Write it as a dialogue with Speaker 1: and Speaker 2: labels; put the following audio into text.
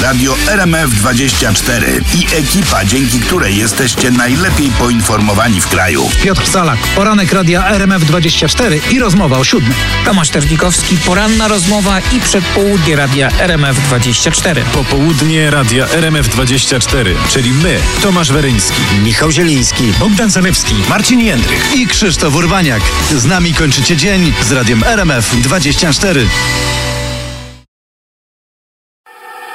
Speaker 1: Radio RMF24 i ekipa, dzięki której jesteście najlepiej poinformowani w kraju.
Speaker 2: Piotr Salak, poranek Radia RMF24 i rozmowa o 7:00.
Speaker 3: Tomasz Terlikowski, poranna rozmowa i przedpołudnie Radia RMF24.
Speaker 4: Popołudnie Radia RMF24, czyli my, Tomasz Weryński,
Speaker 5: Michał Zieliński,
Speaker 4: Bogdan Zalewski,
Speaker 5: Marcin Jędrych
Speaker 6: i Krzysztof Urbaniak. Z nami kończycie dzień z Radiem RMF24.